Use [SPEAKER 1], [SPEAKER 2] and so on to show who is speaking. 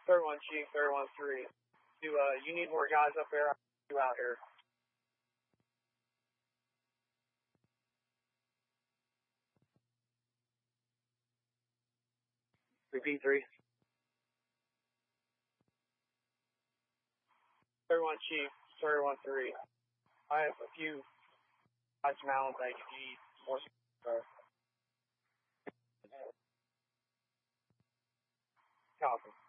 [SPEAKER 1] 31 Chief, 31-3. Do you need more guys up there? You out here? Repeat 3. 31 Chief, 31-3. I have a few guys mounted that you need more. Copy.